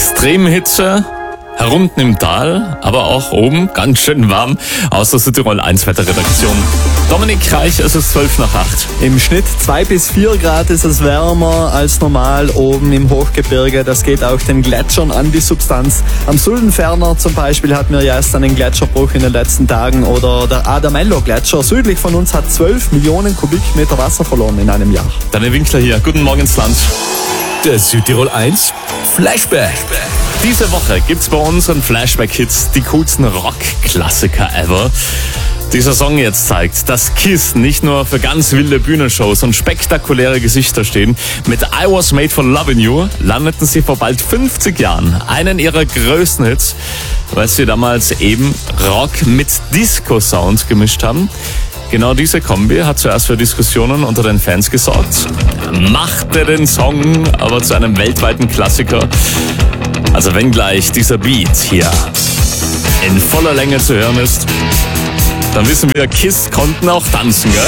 Extremhitze, herunten im Tal, aber auch oben ganz schön warm. Aus der Südtirol 1 Wetterredaktion. Dominik Reich, es ist 7:55. Im Schnitt 2 bis 4 Grad ist es wärmer als normal oben im Hochgebirge. Das geht auch den Gletschern an die Substanz. Am Suldenferner zum Beispiel hatten wir ja erst einen Gletscherbruch in den letzten Tagen. Oder der Adamello-Gletscher südlich von uns hat 12 Millionen Kubikmeter Wasser verloren in einem Jahr. Deine Winkler hier. Guten Morgen ins Land. Der Südtirol 1 Flashback. Diese Woche gibt's bei uns an Flashback-Hits die coolsten Rock-Klassiker ever. Dieser Song jetzt zeigt, dass KISS nicht nur für ganz wilde Bühnenshows und spektakuläre Gesichter stehen. Mit I Was Made for Lovin' You landeten sie vor bald 50 Jahren einen ihrer größten Hits, weil sie damals eben Rock mit Disco-Sound gemischt haben. Genau diese Kombi hat zuerst für Diskussionen unter den Fans gesorgt, machte den Song aber zu einem weltweiten Klassiker. Also wenn gleich dieser Beat hier in voller Länge zu hören ist, dann wissen wir, KISS konnten auch tanzen, gell?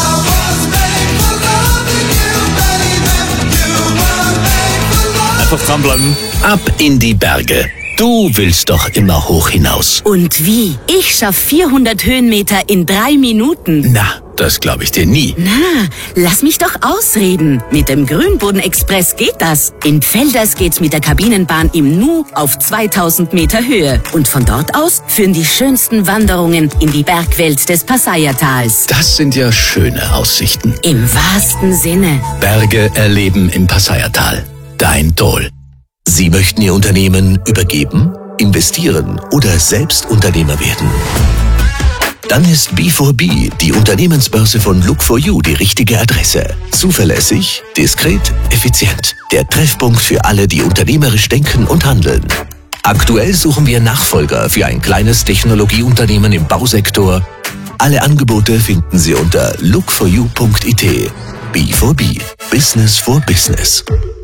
Einfach dranbleiben. Ab in die Berge. Du willst doch immer hoch hinaus. Und wie? Ich schaff 400 Höhenmeter in 3 Minuten. Na, das glaube ich dir nie. Na, lass mich doch ausreden. Mit dem Grünboden-Express geht das. In Pfelders geht's mit der Kabinenbahn im Nu auf 2000 Meter Höhe. Und von dort aus führen die schönsten Wanderungen in die Bergwelt des Passayertals. Das sind ja schöne Aussichten. Im wahrsten Sinne. Berge erleben im Passayertal. Dein Toll. Sie möchten Ihr Unternehmen übergeben, investieren oder selbst Unternehmer werden? Dann ist B4B, die Unternehmensbörse von Look4You, die richtige Adresse. Zuverlässig, diskret, effizient. Der Treffpunkt für alle, die unternehmerisch denken und handeln. Aktuell suchen wir Nachfolger für ein kleines Technologieunternehmen im Bausektor. Alle Angebote finden Sie unter look4you.it. B4B, Business for Business.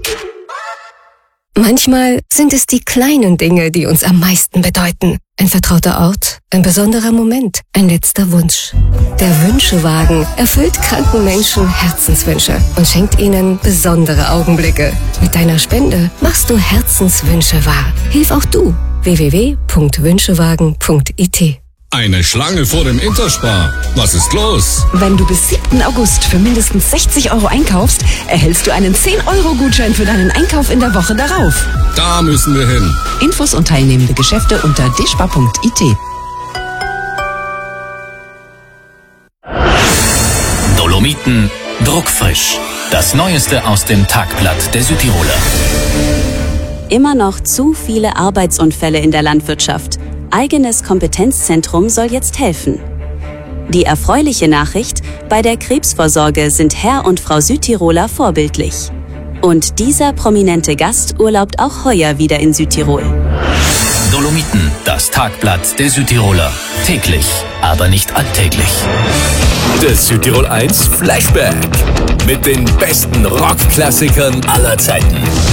Manchmal sind es die kleinen Dinge, die uns am meisten bedeuten. Ein vertrauter Ort, ein besonderer Moment, ein letzter Wunsch. Der Wünschewagen erfüllt kranken Menschen Herzenswünsche und schenkt ihnen besondere Augenblicke. Mit deiner Spende machst du Herzenswünsche wahr. Hilf auch du. www.wünschewagen.it. Eine Schlange vor dem Interspar. Was ist los? Wenn du bis 7. August für mindestens 60 € einkaufst, erhältst du einen 10-Euro-Gutschein für deinen Einkauf in der Woche darauf. Da müssen wir hin. Infos und teilnehmende Geschäfte unter despar.it. Dolomiten druckfrisch. Das Neueste aus dem Tagblatt der Südtiroler. Immer noch zu viele Arbeitsunfälle in der Landwirtschaft. Eigenes Kompetenzzentrum soll jetzt helfen. Die erfreuliche Nachricht: Bei der Krebsvorsorge sind Herr und Frau Südtiroler vorbildlich. Und dieser prominente Gast urlaubt auch heuer wieder in Südtirol. Dolomiten, das Tagblatt der Südtiroler. Täglich, aber nicht alltäglich. Der Südtirol 1 Flashback. Mit den besten Rockklassikern aller Zeiten.